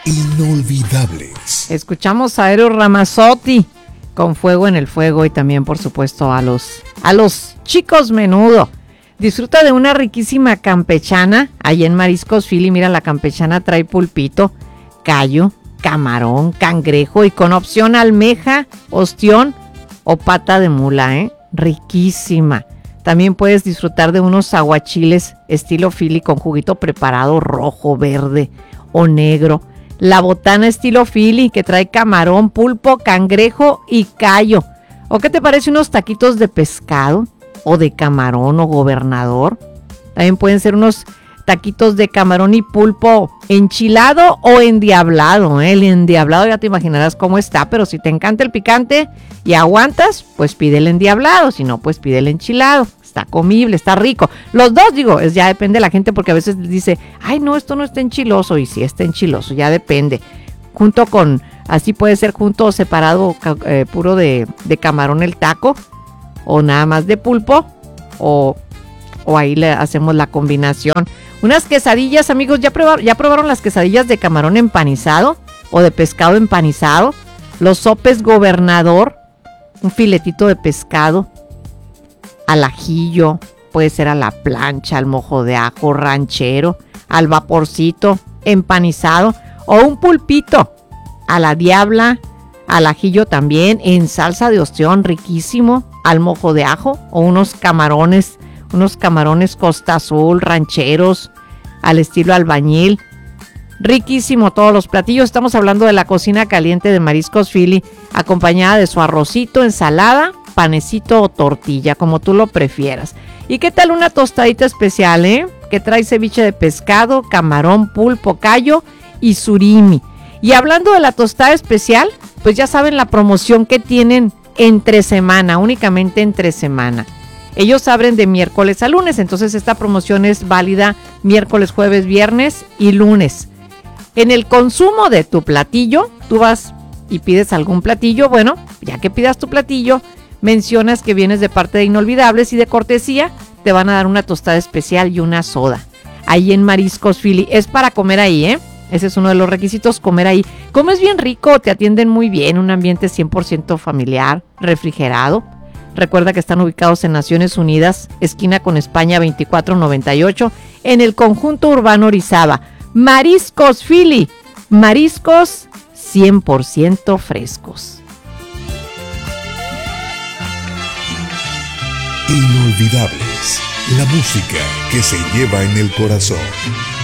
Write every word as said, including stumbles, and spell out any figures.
Inolvidables. Escuchamos a Eros Ramazzotti con Fuego en el Fuego y también, por supuesto, a los, a los chicos Menudo. Disfruta de una riquísima campechana ahí en Mariscos Philly. Mira, la campechana trae pulpito, callo, camarón, cangrejo y con opción almeja, ostión o pata de mula, ¿eh? Riquísima. También puedes disfrutar de unos aguachiles estilo Philly con juguito preparado rojo, verde o negro. La botana estilo Philly que trae camarón, pulpo, cangrejo y callo. ¿O qué te parece unos taquitos de pescado o de camarón o gobernador? También pueden ser unos taquitos de camarón y pulpo enchilado o endiablado, ¿eh? El endiablado ya te imaginarás cómo está, pero si te encanta el picante y aguantas, pues pide el endiablado, si no, pues pide el enchilado. Está comible, está rico. Los dos, digo, es, ya depende de la gente porque a veces dice, ay, no, esto no está enchiloso. Y sí está enchiloso, ya depende. Junto con, así puede ser junto o separado, eh, puro de, de camarón el taco, o nada más de pulpo, o, o ahí le hacemos la combinación. Unas quesadillas, amigos, ¿ya probaron, ya probaron las quesadillas de camarón empanizado o de pescado empanizado? Los sopes gobernador, un filetito de pescado al ajillo, puede ser a la plancha, al mojo de ajo, ranchero, al vaporcito, empanizado, o un pulpito a la diabla, al ajillo también, en salsa de ostión, riquísimo, al mojo de ajo, o unos camarones, unos camarones Costa Azul, rancheros, al estilo albañil. Riquísimo todos los platillos. Estamos hablando de la cocina caliente de Mariscos Philly, acompañada de su arrocito, ensalada, panecito o tortilla, como tú lo prefieras. ¿Y qué tal una tostadita especial, eh? Que trae ceviche de pescado, camarón, pulpo, callo y surimi. Y hablando de la tostada especial, pues ya saben la promoción que tienen entre semana, únicamente entre semana. Ellos abren de miércoles a lunes, entonces esta promoción es válida miércoles, jueves, viernes y lunes. En el consumo de tu platillo, tú vas y pides algún platillo, bueno, ya que pidas tu platillo, mencionas que vienes de parte de Inolvidables y de cortesía te van a dar una tostada especial y una soda. Ahí en Mariscos Philly, es para comer ahí, ¿eh? Ese es uno de los requisitos, comer ahí. Comes bien rico, te atienden muy bien, un ambiente cien por ciento familiar, refrigerado. Recuerda que están ubicados en Naciones Unidas, esquina con España veinticuatro noventa y ocho, en el conjunto urbano Orizaba. Mariscos Philly, mariscos cien por ciento frescos. Inolvidables, la música que se lleva en el corazón.